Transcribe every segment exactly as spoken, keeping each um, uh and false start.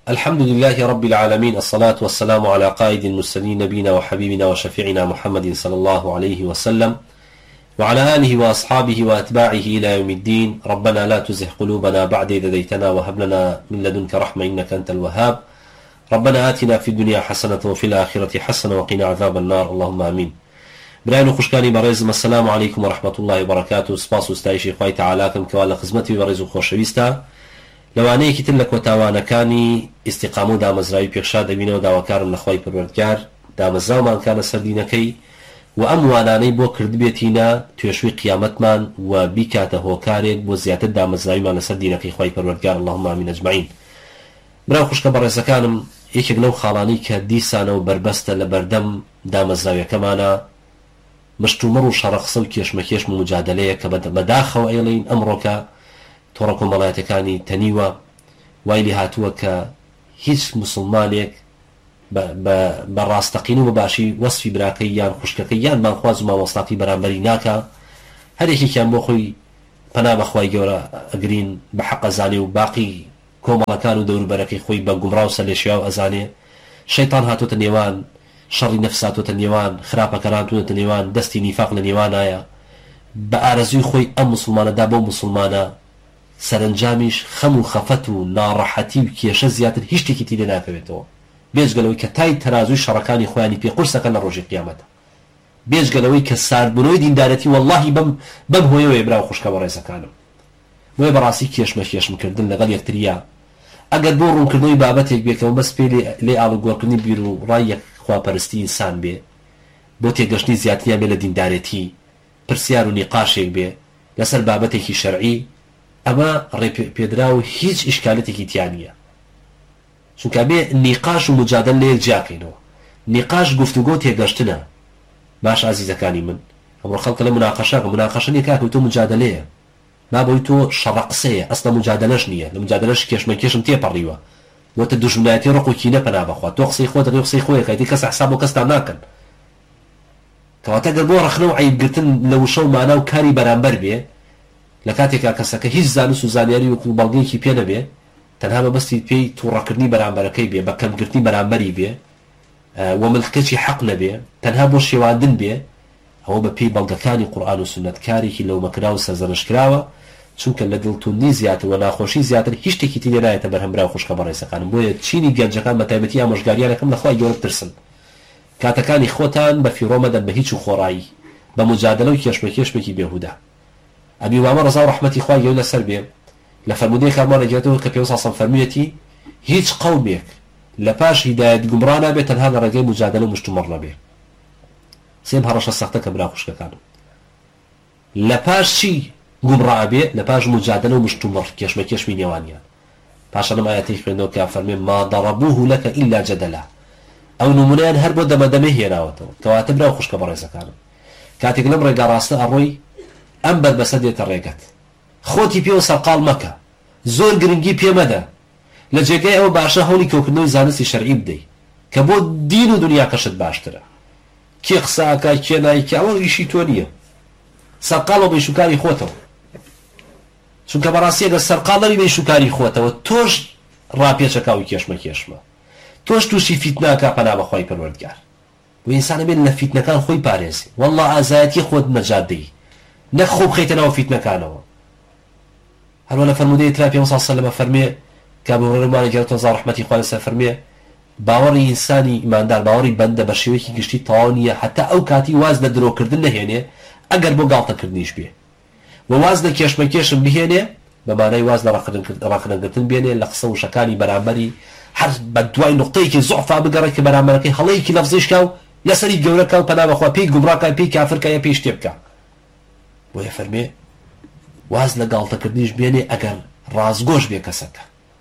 الحمد لله رب العالمين، الصلاة والسلام على قائد المرسلين نبينا وحبيبنا وشفيعنا محمد صلى الله عليه وسلم وعلى آله وأصحابه وأتباعه إلى يوم الدين. ربنا لا تزغ قلوبنا بعد إذ هديتنا وهب لنا من لدنك رحمة إنك أنت الوهاب. ربنا آتنا في الدنيا حسنة وفي الآخرة حسنة وقنا عذاب النار، اللهم آمين. براين وخشكاني بريزم، السلام عليكم ورحمة الله وبركاته. سپاس و ستایشی خوای تعالاکم کە لە خزمەتی بەڕێز و خۆشەویستە لەوانەیەکی تر لە کۆتاوانەکانی ئیستیقامە و دامەزراوی پێشا دەبینەوە. داواکارم لە خوای پەروەردگار دامەزراومان کانە سەردینەکەی و ئەم وانانەی بۆ کردبێتینە توێشوی قیامەتمان و بیکاتە هۆکارێک بۆ زیاتر دامەزراویمان لەسەر دینەکەی خوای پەروەردگار، اللهم آمین ئەجمعین. براو خوشکە بەڕێزەکانم، یەکێک لەو خاڵانەی کە دیسانە و بربەستە لە بەردەم دامەزراویەکەمانە مشتومڕ و شەڕەقسە و کێشمەکێشم و مجادلەیە کە بەداخەوە ئێڵین ئەمڕۆکە تۆڕە کۆمەڵایەتەکانی تەنیوە وای لێ هاتووە کە هیچ مسلمانێک بە ڕاستەقین و بەباشی وەسفی براکەی یان خوشکەکەی یان مانخواز و مامۆستاقی بەرامبەری ناکە. هەرێکێکیان بۆ خۆی پەنا بەخوای گەورە ئەگرین بە حەق ئەزانێ و باقی کۆمەڵەکان و دەوروبەرەکەی خۆی بە گومڕا و سەرلێشیا و ئەزانێ. شەیتان هاتوۆتە نێوان، شەڕی نەفس هاتوۆتە نێوان، خراپەکەران هاتوۆتە نێوان، دەستی نیفاق لە نێوانایە. بە ئارەزوی خۆی ئەم مسلمانەدا بۆ مسلمانە سەرنجامیش خەم و خەفەت و ناڕەحەتی و کێشە زیاتر هیچ شتێکی تی لێ ناکەوێتەوە، بێجگەلەوەی کە تای تەرازوی شەڕەکانی خۆیانی پێ قورسەکەن لە ڕۆژی قیامەتە، بێجگەلەوەی کە ساردبوونەوەی دیندارەتی وەڵڵاهی بەم بەم هۆیەوەی برا و خوشکە بەڕێزەکانم. بۆیە بەڕاستی کێشمە کێشمکردن لەگەڵ یەکتریە ئەگەر بۆ ڕوونکردنەوەی بابەتێک بێکەوە بەس پێ لێ ئاڵوگۆڕکردنی بیر و ڕای یەکخواپەرستی ئینسان بێ، بۆ تێگەشتنی زیاتریان بێ لە دیندارەتی، پرسیار و نیقاشێک بێ لەسەر بابەتێکی شەرعی، ئەمە ڕێ پێدرا و هیچ ئیشکالەتێکی تیان نییە. چونکە بێ نیقاش و مجادل لە یەک جیاکەینەوە. نیقاش گفتوگۆ تێگەشتنە. باش عزیزەکانی من، ئەمڕۆ خەڵکە لە مناقەشەکە مناقەشە نیە کاکە تۆ مجادلەیە، مابەوەی تۆ شەڕەقسەیە، ئەسڵە مجادلەش نییە. لە مجادلەش کێشمە کێشم تێپەڕیوە، وەتە دوژمنایەتی ڕق و کینە پەنا بەخوا. تۆ قسەی خۆت دەڵێ قسەی خۆیەکەیتی کەس حساب بۆ کەستان ناکەن. کەواتە گەر بۆ ڕەخنە و عەیبگرتن لە وشە و مانە و کاری بەرامبەر بێ، لە کاتێکا کەسەکە هیچ زانست و زانیاری وەکو بەڵگەیەکی پێ نەبێ، تەنها بەبەستی پێی تووڕەکردنی بەرامبەرەکەی بێ، بە کەمگرتنی بەرامبەری بێ و ملکەچی حەق نەبێ، تەنها بۆ شێواندن بێ، ئەوە بە پێی بەڵگەکانی قورئان و سونەت کارێکی لەو مەکرا و سەرزەنشکراوە. چونکە لە دڵتوندی زیاتر و ناخۆشی زیاتر هیچ شتێکی تی لێ نایەتە بەرهەم برا و خوشکە بەڕێزەکانم. بۆیە چینی گەنجەکان بە تایبەتی ئامۆژگاریانەکەم لە خوای گەورە بترسن. کاتەکانی خۆتان بە فیڕۆ مەدەن بە هیچ و خۆڕایی، بە مجادلە و کێشمە کێشمێکی بێهودا. ئەبی وامە ڕەزا و ڕەحمەتی خوای گەورە لەسەر بێ لە فەرمودەی کارمان دەگرێتەوە کە پێ ساسم فەرموویەتی هیچ قەومێک لە پاش هیدایەت گومڕا نابێت تەنها لە ڕێگەی مجادلە و مشتومڕ نەبێ. سێم هەڕەشە سەختە کە برا خوشکەکانم، لە پاش چی گومڕا بێ؟ لە پاش مجادلە و مشتومڕ کێشمە کێشمی نێوانیان. پاشە لەم ئایەتەی خوێندەوە کە فەرمێ ما ضربوه لك إلا جدلا، ئەو نمونەیان هەر بۆ دەمەدەمێ هێناوەتەوە. کەواتە برا خوشکە بەڕێزەکانم، کاتێک لەم ڕێگا ڕاستە ئەڕۆی ئەم بەربەسە دێتە ڕێگەت، خۆتی پێوە سەرقاڵ مەکە، زۆر گرنگی پێ مەدە، لە جێگەی ئەوە باشە هەوڵی کەوتنەوەی زانستی شەرعی بدەی کە بۆ دین و دنیا کەشت باشترە. کێ قساکە کێ نایکە ئەوە ئیشی تۆ نییە، سەرقاڵەوە بەیشوکاری خۆتەوە. چونکە بەڕاستی ئەگەر سەرقاڵەری بەیشوکاری خۆتەوە تۆش ڕاپێچەکا و کێشمە کێشمە، تۆش تووشی فیتناکە پەنا بەخوای پەروەردگار. و ئینسانە بێن لە فیتنەکان خۆی پارێزی، وەڵڵا ئازایەتی خۆت نەجات دەی، نەک خۆ بخەیتە ناو فیتنەکانەوە. هەروە لە فەرمودەی ترا پێ سەلەمە فەرمێ کە بەڕێمانە گەورەتەوە ڕەزا و ڕەحمەتی خوا لەسەر فەرمێ باوەڕی ئینسانی ئیماندار، باوەڕی بەندە بە شێوەیەکی گشتی تەواو نییە حتا ئەو کاتی واز لە درۆکردن نەهێنێ ئەگەر بۆ گاڵتەکردنیش بێ، و واز لە کێشمە کێشم بهێنێ بەمانای واز لە ڕاقنەگرتن بێنێ، لە قسە و شەکانی بەرامبەری هەر بە دوای نقطەیەکی زوعفا بگەڕێت کە بەرامبەرەکەی هەڵەیەکی لەفزیشکا و لەسەری گەورەکە و پەنا بەخوا پێی گومڕاکە، پێی کافرکە یا پێی شتێ بکە. بۆیە فەرمێ واز لە گاڵتەکردنیش بێنێ ئەگەر ڕازگۆش بێ کەسەکە.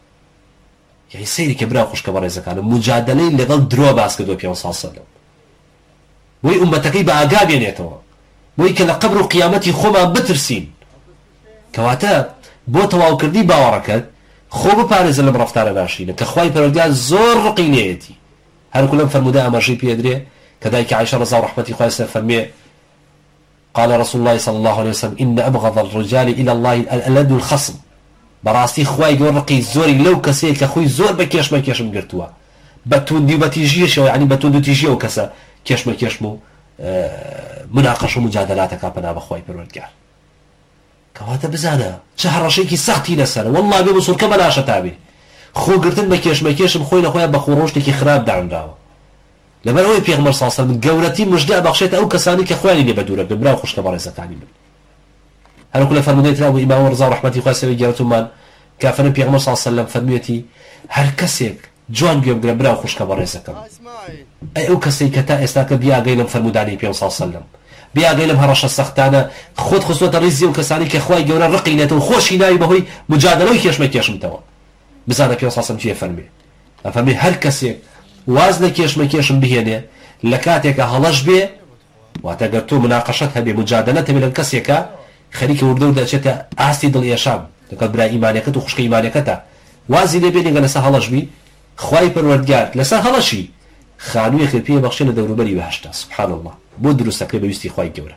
یعنی سەیری کە برا خوشکە بەڕێزەکانم، مجادلەی لەگەڵ درۆ باس کردووە پێ سەلەم، بۆی ئومەتەکەی بە ئاگا بێنێتەوە، بۆی کە لە قەبر و قیامەتی خۆمان بترسین. کەواتە بۆ تەواوکردی باوەڕەکەت خۆ بپارێزە لەم ڕەفتارە ناشرینە کە خوای پەروەردگار زۆر ڕقی نێیەتی. هەرکو لەم فەرمودە ئەمەژەی پێدرێ کە دایکی عایشە ڕەزا و ڕەحمەتی خوای لەسەر فەرمێ قال رسول الله صلى الله عليه وسلم إن أبغض الرجال إلى الله الألد الخصم بەڕاستی خوای گەورە ڕقی زۆری لەو کەسەیە کە خۆی زۆر بە کێشمە کێشم گرتووە بە توندی و بە تیژیەشەوە ینی بە توند و تیژیەوە کەسە کێشمە کێشم و مناقەش و مجادلاتەکە پەنا بە خوای پەروەردگار کەواتە بزانە چه هەڕەشێکی سەختی لەسەرە وەڵڵا بێ بسوورکە بەلاشە تابێ خۆگرتن بە کێشمە کێشم خۆی لە خۆیان بە خۆڕۆشتێکی خراپ دانراوە لەبەر ئەوەی پێغمبەر صلی الله علیه و سلم گەورەتی مژدە بەخشێتە ئەو کەسانی کە خۆیانی لێ بە دوورە بن براو خوشکە بەڕێزەکانی من هەروەکو لە فەرمودەی ترا بوو ئیمام ڕزا ڕەحمەتی خوای سەوی گەورەتومان کە فەرمی پێغمبەر صلی الله علیه و سلم فەرموویەتی هەر کەسێک جوان گوێبگرە براو خوشکە بەڕێزەکەم ئەی ئەو کەسەی کە تا ئێستاکە بیاگەی لەم فەرمودانی پێ صلی الله علیه و سلم بیاگەی لەم هەڕەشە سەختانە خۆت خستوەتە ڕیزی ئەو کەسانی کە خوای گەورە ڕقی نێتەوە خۆشی ناوی بەهۆی مجادلەی کێشمە کێشمتەوە بزانە پێ صلی الله علیه و سلم چیە فەرمێ ئەفەرمێ هەر کەسێک واز لە کێشمە کێشم بهێنێ لە کاتێکە هەڵەش بێ واتە گەر تۆ مناقەشەت هەبێ مجادلەت هەبێ لەم کەسێکە خەریکە وردە و دەچێتە ئاستی دڵئێشام دەکات برا ئیمانەکەت و خوشکە ئیمانەکەتە وازی لێ بێنێ لەسەر هەڵەش بی خوای پەروەردگار لەسەر هەڵەشی خانوویەکی پێ بەخشێنە دەوروبەری بەهەشتا سبحان الله بۆ دروستەکەی بەویستی خوای گەورە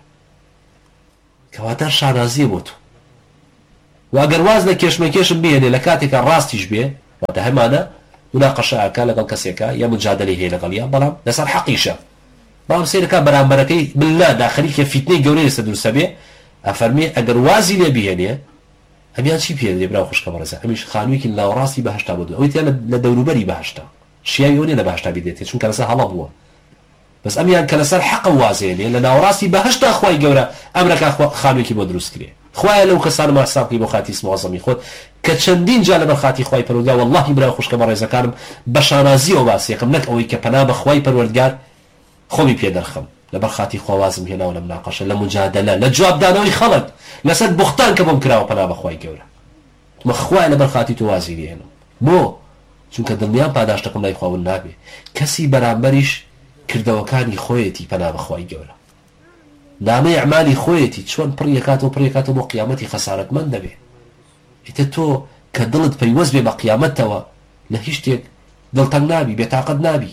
کەواتە شانازیە بۆ تۆ واگەر واز لە کێشمە کێشم بهێنێ لە کاتێکە ڕاستیش بێ واتە هەمانە مناقەشەکە لەگەڵ کەسێکە یا مجادلەی هەیە لەگەڵیا بەڵام لەسەر حەقیشە بەڵام سێرەکە بەرامبەرەکەی بالله داخەریکە فیتنەی گەورەی لەسەر دروستە بێ ئەفەرمێ ئەگەر وازی لێ بهێنێ ئەمیان چی پێ دێ براو خوشکە بەڕێزە ئەمیش خانوویەکی لاوەڕاستی بەهەشتا بۆ ئەوەی تیان لە دەوروبەری بەهەشتا شیاوی ئەوە نیە لە بەهەشتا بیدێتێ چونکە لەسەر هەڵە بووە بەس ئەمیان کە لەسەر حەقە وازێنێ لە ناوەڕاستی بەهەشتا خوای گەورە ئەمرەکە خانوویەکی بۆ دروست کرێ خوایە لەو کەسان ماساقی بۆ خاتی سمازەمی خۆت کە چەندین جا لەبەر خاتی خوای پەروەردگار واللهی براو خوشکە بەڕێزەکانم بە شانازیەوە باسیەکەم نەک ئەوەی کە پەنا بە خوای پەروەردگار خۆمی پێ دەرخەم لەبەر خاتی خوازم هێناوە لە مناقەشە لە مجادلە لە جوابدانەوەی خەڵک لەسەر بوختان کە بۆم کراوە پەنا بە خوای گەورە مە خوای لەبەر خاتی تۆ وازی لێنم بۆ چونکە دڵنیام پاداشتەکەم لای خواون نابێ کەسی بەرامبەریش کردەوەکانی خۆیەتی پەنا بە خوای گەورە نامەی ئەعمالی خۆیەتی چۆن پڕیەکاتەوە پڕیەکاتەوە بۆ قیامەتی خەسارەتمەند دەبێ ئیتر تۆ کە دڵت پەیوەست بێ بە قیامەتەوە لە هیچ شتێک دڵتەنگ نابی بێتاقەت نابی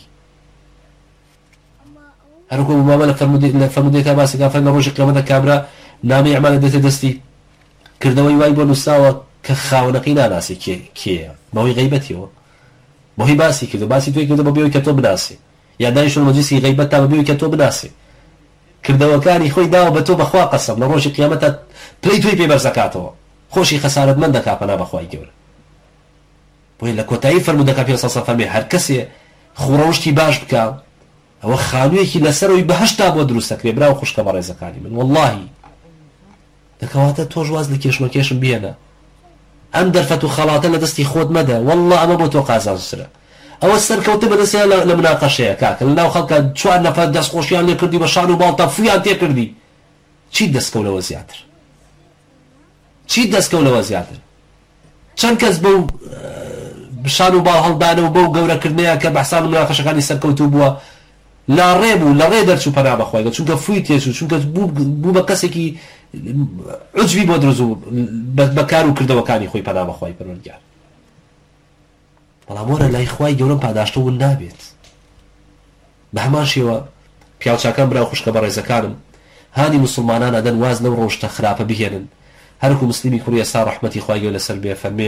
هەروکە مامە لە فەرمودەیەکە باسیکا فەرمە ڕۆژی قیامەتە کابرا نامەی ئەعمالە دێتە دەستی کردەوەی وای بۆ نووساوە کە خاوەنەکەی ناناسی کێیە بەهۆی غەیبەتیەوە بەهۆی باسی کردو باسی توی کردو بەبێەوەی کە تۆ بناسی یا دانیشتە مەجلیسی غەیبەت تا بەبێەوەی کە تۆ بناسی کردەوەکانی خۆی داوە بە تۆ بەخوا قەسەم لە ڕۆژی قیامەتە پلەی توی پێ بەرزەکاتەوە خۆشی خەسارەتمەند دەکا پەنا بەخوای گەورە بۆیە لە کۆتایی فەرمودەکە پێ سەسە فەرمێ هەر کەسێ خوڕەوشتی باش بکە ئەوە خانوویەکی لەسەرەوەی بەهەشتا بۆ دروستەکرێ براو خوشکە بەڕێزەکانی من واللهی دەکەواتە تۆش واز لە کێشمە کێشم بێنە ئەم دەرفەت و خەڵاتە لە دەستی خۆت مەدە والله ئەمە بۆ تۆ قازانجترە ئەوە سەرکەوتە بەدەستیان لە مناقەشەیە کاکە لەناو خەڵکە چوار نەفەر دەستخۆشیان لێ کردی بە شان و باڵتا فویان تێ کردی چیت دەستکەونەوە زیاتر چیت دەستکەونەوە زیاتر چەند کەس بەو بشان و باڵ هەڵدانە و بەو گەورەکردنەیە کە بەحسان و مناقەشەکانی سەرکەوتوو بووە لا ڕێبوو لە ڕێ دەرچوو پەنا بەخوای چونکە فوی تێچوو چونکە بوو بە کەسێکی عجبی بۆ دروست و بەکار و کردەوەکانی خۆی پەنا بەخوای پەروەردگار بەڵام وەرە لای خوای گەورەم پاداشتە ون نابێت بە هەمان شێوە پیاوچاکان براو خوشکە بەڕێزەکانم هانی مسلمانان ئەدەن واز لەو ڕۆژتە خراپە بهێنن هەرکو مسلمی کوڕی ئێستا ڕەحمەتی خوای گەورە لەسەر بێ فەرمێ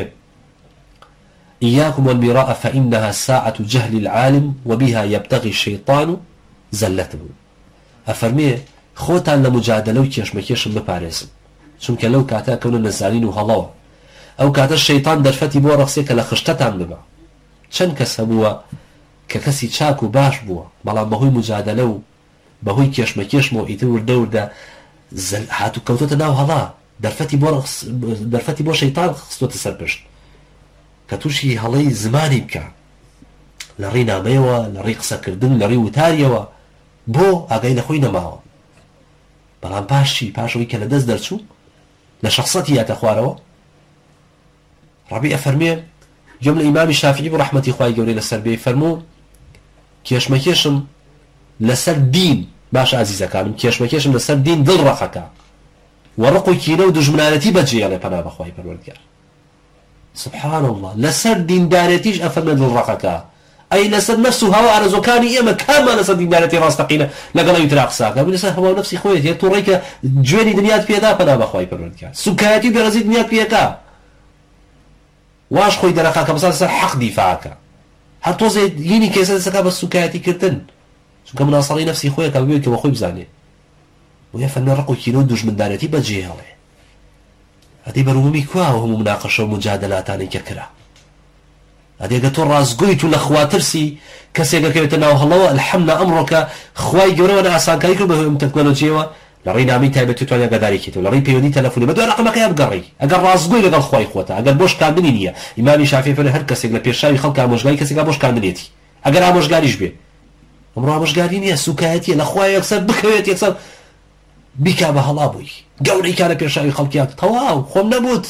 إياكم والمراء فإنها ساعة جهل العالم وبها يبتغي الشيطان زلته أفرمي خوتان لمجادلة وكيشمە کێشم بپارێزن چونکە لەو کاتە کەونە نەزانین و هەڵەوە ئەو کاتە شەیطان دەرفەتی بۆ ڕەخسێ کە لە خشتەتان ببە چەند کەس هەبووە کە کەسی چاک و باش بووە بەڵام بەهۆی مجادلە و بەهۆی کێشمە کێشمەوە ئیتر وردە وردە هاتوو کەوتۆتە ناو هەڵا دەرفەتی بۆ دەرفەتی بۆ شەیطان خستۆتە سەر پشت کە تووشی هەڵەی زمانی بکە لە ڕێی نامەیەوە لە ڕێی قسەکردن لە ڕێی وتاریەوە بۆ ئاگای لە خۆی نەماوە بەڵام پاشی پاشەوەی کە لە دەست دەرچوو لە شخصەتی یاتە خوارەوە ڕەبی ئەفەرمێ جۆم لە ئیمامی شافعی بۆ ڕەحمەتی خوای گەورەی لەسەر بێ فەرموو کێشمە کێشم لەسەر دین باش ئازیزەکانم کێشمە کێشم لەسەر دین دڵ ڕەخەکە وەڕق و کینە و دژمنانەتی بەجێڵێ پەنا بەخوای پەروەردگار سبحان الله لەسەر دیندارەتیش ئەفەرمێ دڵ ڕەخەکە ئەی لەسەر نەفس و هەوا ئارەزوەکانی ئێمە کامان لەسەر دیندارەتی ڕاستەقینە لەگەڵەوەی ترا قساکە لەسەر هەوا و نەفسی خۆیت هەیە تووڕێی کە گوێنی دنیات پێدا پەنا بەخوای پەروەردگار سوکایەتی بێڕەزی دنیات پێکا واش خۆی دەرەخا کە بەسەر سەر حەق دیفاعەکە هەر تۆزێ یینی کێسە دەسەکە بە سوکایەتی کردن چونکە مناصەڕی نەفسی خۆیەکە ببێت کە بە خۆی بزانێ وە فەرمێ ڕق و کینە و دوژمندارەتی بەجێ هێڵێ ئەدەی بەروومی کواوە هەموو مناقەشە و مجادلاتانی کە کرا ئەدێگە تۆ ڕازگۆیت و لە خواترسی کەسێکەکەوێتە ناو هەڵەوە الحەمدە ئەمڕۆکە خوای گەورەوە ئاسانکاری کرد بە ئەم تەکنۆلۆژیەوە لە ڕێی نامی تایبەتی توانێت ئاگاداریکێتەوە لە ڕێی پەیوەندی تەلەفۆنی بە دوای ڕقمەکەی بگەڕی ئەگەر ڕازگۆی لەگەڵ خوای خۆتە ئەگەر بۆ شکاندنی نییە ئیمامی شافعی فەرمێ هەر کەسێک لە پێشاوی خەڵک ئامۆژگاری کەسێکا بۆ شکاندنێتی ئەگەر ئامۆژگاریش بێ ئەمڕۆ ئامۆژگاری نییە سوکایەتیە لە خوای یەکسەر بکەوێت یەکسەر بیکا بە هەڵا بووی گەورەی کا لە پێشاوی خەڵکیات تەواو خۆم نەبوت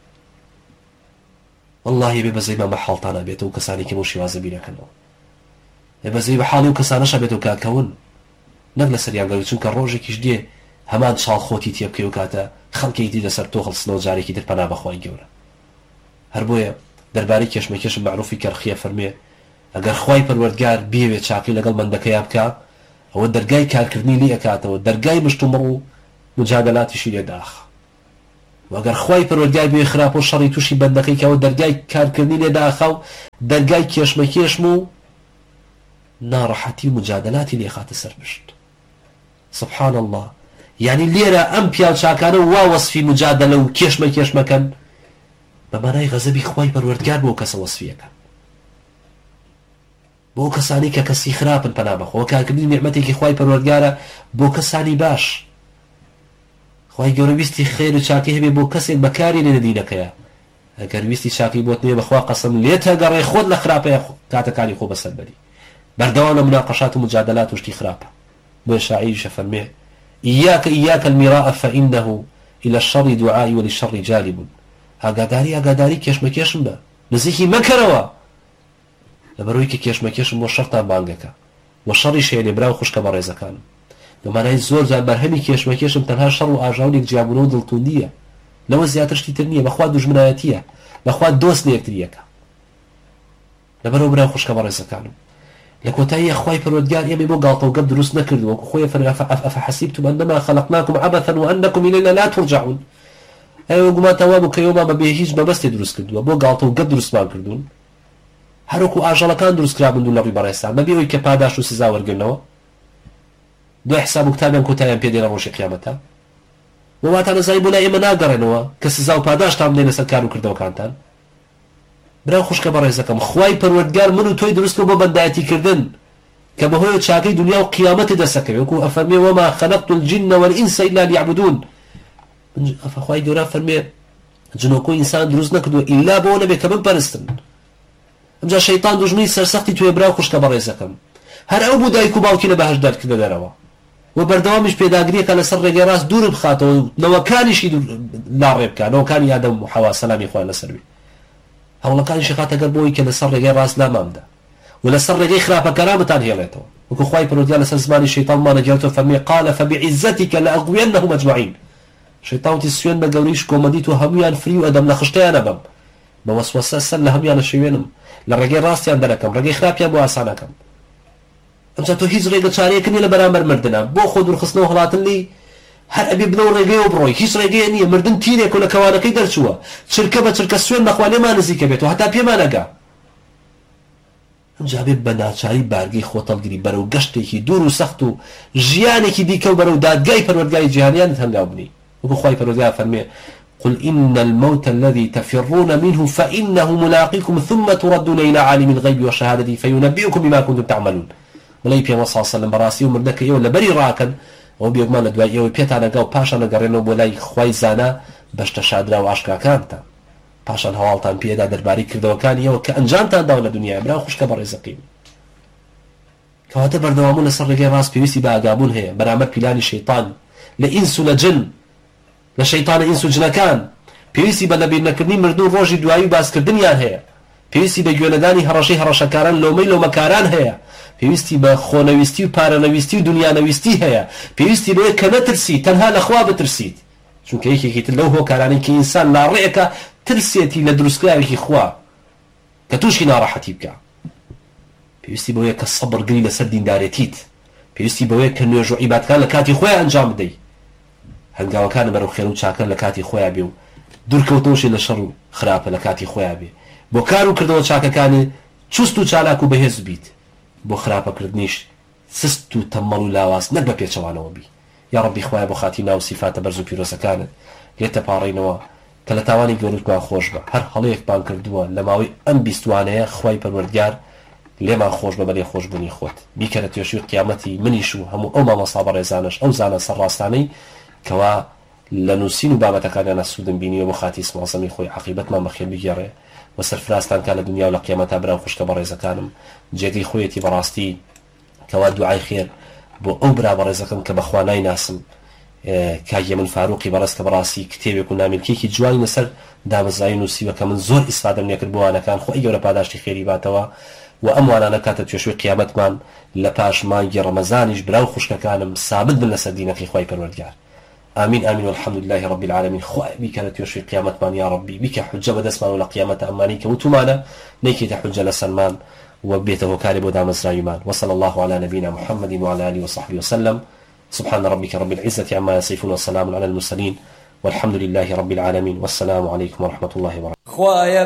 والله بێ بەزەی مەمە حاڵتانە بێتەوە و کەسانی کە بۆ شێوازە بیرەکەنەوە بێ بەزەی بە حاڵی و کەسانەشە بێتەوە کاکەون نەک لە سەریان گەوێت چونکە ڕۆژێکیش دێ هەمان چاڵ خۆتی تێ بکەی و کاتە خەڵکێکی لەسەر تۆ هەڵسنەوە جارێکی تر پەنا بەخوای گەورە هەر بۆیە دەربارەی کێشمەکێشم معروفی کەرخیە فەرمێ ئەگەر خوای پەروەردگار بێوێت چاقی لەگەڵ بەندەکەیان بکە ئەوە دەرگای کارکردنی لێ ئەکاتەوە دەرگای مشتومڕ و مجادلاتیشی لێ داخە وەگەر خوای پەروەردگار بێ خراپ و شەڕی تووشی بەندەکەی کەەوە دەرگای کارکردنی لێ داخە و دەرگای کێشمەکێشم و ناڕەحەتی و مجادلاتی لێ خاتە سەرپشت سبحان الله يعني ليرة أم بيال شاكانه ووصفي مجادلة وكيشمة كيشمة كان بمعنى غزبي خواي پروردگار بو كسا وصفية كان بو كساني كسي خراب البنابخ وكاكبين نعمتي كي خواي پروردگار بو كساني باش خواي قولو بيستي خير وشاكي هبي بو كسي بكاري لندينك يا اگر بيستي شاكي بوتني بخوا قسم ليتها قري خود لخرابة كاتكاني خو بس البري بردوانا مناقشات ومجادلات وشتي خرابة بو شاعير شفرميه إياك إياك المراء فإنه إلى الشر دعائي وللشر جالب هاقاداري هاقاداري كيش ما كيشم با نزيكي مكروا لبرويك كيش ما كيشم وشرطا بانقك والشر شيء لبراو خوش كبريزا كان لما نايز زور زان برهمي كيش ما كيشم تنها شر وآجاونيك جابونو دلتوندية لو زيادرشتي ترنية بخوا دجمناياتية بخوا دوس ليكتريكا لبرو براو خوش كبريزا كانوا لكوتايا خواي پروردگار يمي بو غلطه وقد دروس نكرد وخويا افحسبتم انما خلقناكم عبثا وانكم الينا لا ترجعون ايوا قما توابو كيوما ما بيهيج ما بس دروس كردوا بو غلطه وقد دروس ما كردون هروكو اجل كان دروس كرابن دون لغي بريسا ما بيوي كباداش وسزا ورغنوا دو حساب كتابن كوتايا بيدينا روش قيامتها وواتانا زايبونا ايمنا قرنوا كسزا وباداش تام دينا سكارو كردوا كانتان براو خوش كبريزكم خواي پروردگار منو توي درست بو بندايتي كردن كما هو تشاكي دنيا وقيامته دسكه يكون افرمي وما خلقت الجن والانس الا ليعبدون افخواي دورا فرمي جنوكو انسان درست نكدو الا بو نبي كمن برستن امجا شيطان دجمي سرسختي توي براو خوش كبريزكم هر او بودايكو باوكينا بهش دار كده دروا وبردوامش بيداغري كان سر راس دور بخاطو لو كان شي لا ريب كان لو كان يادم حوا سلامي خويا لسربي هەوڵەکانی كان شيخات قال بوي كان سر رجال راس لا مامدا ولا سر رجال خلاف كرامتان هيلته وكو خواي بروديال سر زمان الشيطان ما نجلته فمي قال فبعزتك لاغوينهم اجمعين شيطان تسوين بقوريش كومديت وهميان فري وادم لخشتيان بم بوسوسه سل هميان الشيوينم للرجال راس عندكم رجال خلاف يا ابو اسانكم امسا تو هيز رجال شاريكني لبرامر مردنا بو خذ رخصنا وهلات اللي هر ابي بنو رجال وبروي هيز رجال ني مردن تيري كل كوانكي درشوا شركه شركه سوين نخواني ما نزيك بيتو حتى بي ما نقا جابي بنا شاري بارغي خوتلغري برو گشتي دور وسختو جياني ديكو برو دادگاي پروردگاي جهانيان تنگاوبني وكو خوي پروردگار فرمي قل ان الموت الذي تفرون منه فانه ملاقيكم ثم تردون الى عالم الغيب والشهاده فينبئكم بما كنتم تعملون ملي بي صلى الله عليه وسلم براسي ومردك يوم لبري راكن او بيغمان دوای او پیتانه گاو پاشانه گرنو بولای خوای زانا بشت شادرا و عشقا کانتا پاشان حوالتان پیدا درباری کردوکانی او که انجامتان داو لدنیا برا خوش کبر رزقیم کواته بردوامون سر رگی راس پیوستی با اگابون هەیە بەرامبەر پیلانی شەیطان لە ئینس و لە جن لە شەیطانە ئینس و جنەکان پێویستی بە لەبیرنەکردنی مردوو ڕۆژی دوایی و باسکردنیان هەیە پێویستی بە گوێنەدانی هەڕەشەی هەڕەشەکاران لۆمەی لۆمەکاران هەیە پێویستی بە خۆنەویستی و پارەنەویستی و دنیانەویستی هەیە پێویستی بەوەی کە نەترسیت تەنها لەخوا بترسیت چونکە یەکێکی تر لەو هۆکارانەی کە ئینسان لاڕێیەکە ترسێتی لە دروستکراوێکی خوا کە تووشی ناڕەحەتی بکە پێویستی بەوەیە کە سەبرگری لەسەر دیندارێتیت پێویستی بەوەیە کە نوێژ و عیبادەکان لە کاتی خۆیان ئەنجام بدەیت هەنگاوەکان بەرەو خێر و چاکەن لە کاتی خۆیان بێ و دوورکەوتنەوەشی لە شەڕ و خراپە لە کاتی خۆیان بێ بۆ کار و کردەوە چاکەکانی چست و چالاک و بەهێز بیت بۆ خراپەکردنیش سست و تەمەڵ و لاواز نەک بە پێچەوانەوە بی. یا ڕەبی خوایە بۆ خاتی ناو سیفاتە بەرز و پیرۆزەکانت لێتە پاڕێنەوە کە لە تاوانی گەورەتمان خۆش بە هەر هەڵەیەکمان کردووە لە ماوەی ئەم بیستوانەیە خوای پەروەردگار لێمان خۆش بە بەلێ خۆشبوونی خۆت بیکەرە توێشوی قیامەتی منیش و هەموو ئەو مامۆستا بەڕێزانش ئەو زانە سەرڕاستانەی کەوا لە نووسین و بابەتەکانیان سوودم بینیوە بۆ خاتی سماسەمی خۆی عاقیبەتمان بەخێر بگێڕێ و سەرفراستان کا لە دنیا و لە قیامەتا برام خوشکە بەڕێزەکانم جێگەی خۆیەتی بەڕاستی کەوا دوعای خێر بۆ ئەو برا بەڕێزەکەم کە بەخوا نایناسم کاگە من فاروقی بەڕست کە بەڕاستی کتێبێک و ناملکێکی جوانی لەسەر دامەزایی نووسیوە کە من زۆر ئیسفادەم لێ کرد بۆوانەکان خۆی گەورە پاداشتی خێری باتەوە و ئەموانانە کاتە توێشوی قیامەتمان لە پاش مانگی ڕەمەزانیش براو خوشکەکانم سابت بن لەسەر دینەکەی خوای پەروەردگار. آمين آمين والحمد لله رب العالمين. خواهي بك نتوشي قيامتمان يا ربي بك حجة بدسمان ولا قيامة أمانيك وتمانا نيكي تحجة لسلمان وبيته كارب ودام إسرائيمان. وصلى الله على نبينا محمد وعلى آله وصحبه وسلم. سبحان ربك رب العزة عما يصفون والسلام على المرسلين والحمد لله رب العالمين والسلام عليكم ورحمة الله وبركاته.